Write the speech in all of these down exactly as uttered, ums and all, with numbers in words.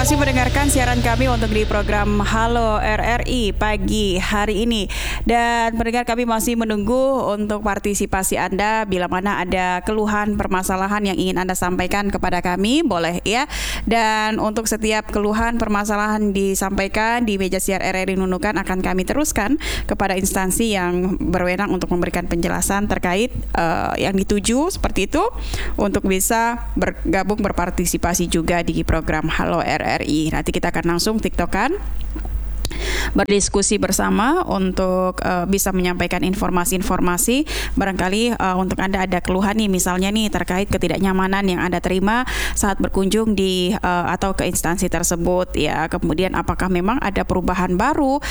masih mendengarkan siaran kami untuk di program Halo R R I pagi hari ini. Dan pendengar, kami masih menunggu untuk partisipasi Anda. Bila mana ada keluhan, permasalahan yang ingin Anda sampaikan kepada kami, boleh ya. Dan untuk setiap keluhan, permasalahan disampaikan di meja siar R R I Nunukan akan kami teruskan kepada instansi yang berwenang untuk memberikan penjelasan terkait uh, yang dituju seperti itu, untuk bisa bergabung berpartisipasi juga di program Halo R R I. Nanti kita akan langsung tiktokan, berdiskusi bersama untuk uh, bisa menyampaikan informasi-informasi. Barangkali uh, untuk Anda ada keluhan nih, misalnya nih terkait ketidaknyamanan yang Anda terima saat berkunjung di uh, atau ke instansi tersebut ya. Kemudian apakah memang ada perubahan baru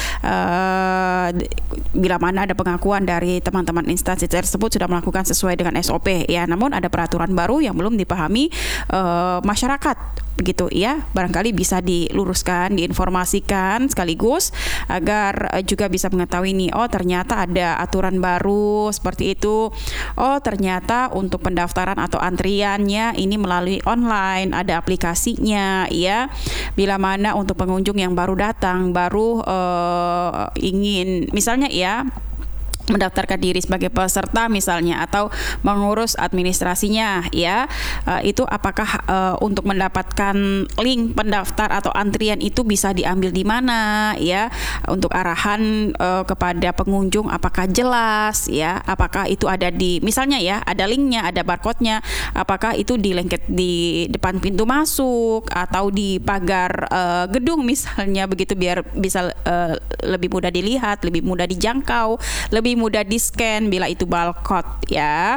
uh, bila mana ada pengakuan dari teman-teman instansi tersebut sudah melakukan sesuai dengan S O P ya, namun ada peraturan baru yang belum dipahami uh, masyarakat begitu ya. Barangkali bisa diluruskan, diinformasikan sekaligus agar juga bisa mengetahui nih, oh ternyata ada aturan baru seperti itu. Oh ternyata untuk pendaftaran atau antriannya ini melalui online, ada aplikasinya ya. Bila mana untuk pengunjung yang baru datang, baru uh, ingin misalnya ya mendaftarkan diri sebagai peserta misalnya, atau mengurus administrasinya ya, uh, itu apakah uh, untuk mendapatkan link pendaftar atau antrian itu bisa diambil di mana ya, untuk arahan uh, kepada pengunjung apakah jelas ya, apakah itu ada di misalnya ya ada linknya, ada barcode-nya, apakah itu di lengket di depan pintu masuk atau di pagar uh, gedung misalnya begitu, biar bisa uh, lebih mudah dilihat, lebih mudah dijangkau, lebih mudah di-scan bila itu barcode ya.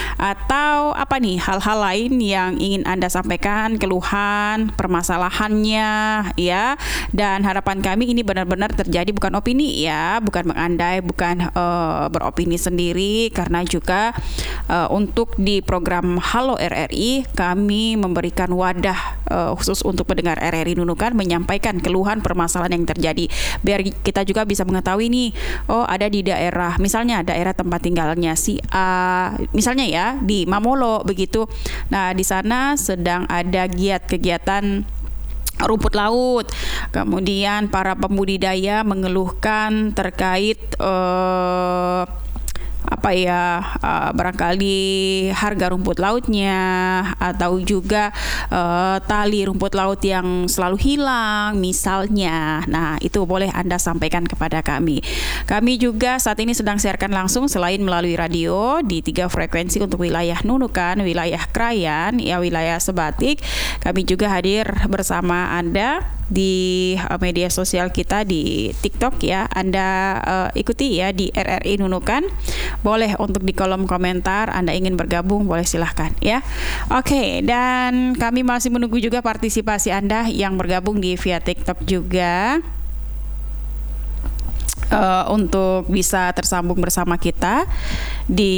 Atau apa nih hal-hal lain yang ingin Anda sampaikan, keluhan, permasalahannya ya. Dan harapan kami ini benar-benar terjadi, bukan opini ya, bukan mengandai, bukan uh, beropini sendiri, karena juga uh, untuk di program Halo R R I kami memberikan wadah uh, khusus untuk pendengar R R I Nunukan menyampaikan keluhan permasalahan yang terjadi, biar kita juga bisa mengetahui nih, oh ada di daerah misalnya daerah tempat tinggalnya si A misalnya ya di Mamolo begitu. Nah di sana sedang ada giat kegiatan rumput laut, kemudian para pembudidaya mengeluhkan terkait uh, apa ya uh, barangkali harga rumput lautnya, atau juga uh, tali rumput laut yang selalu hilang misalnya. Nah itu boleh Anda sampaikan kepada kami. Kami juga saat ini sedang siarkan langsung selain melalui radio di tiga frekuensi untuk wilayah Nunukan, wilayah Krayan, ya wilayah Sebatik. Kami juga hadir bersama Anda di uh, media sosial kita di TikTok ya. Anda uh, ikuti ya di R R I Nunukan. Boleh untuk di kolom komentar Anda ingin bergabung, boleh silahkan ya. Oke, dan kami masih menunggu juga partisipasi Anda yang bergabung di via TikTok juga, uh, untuk bisa tersambung bersama kita di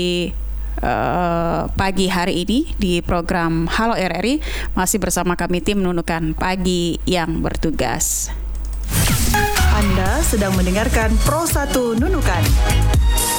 uh, pagi hari ini di program Halo R R I. Masih bersama kami tim Nunukan Pagi yang bertugas. Anda sedang mendengarkan Pro satu Nunukan.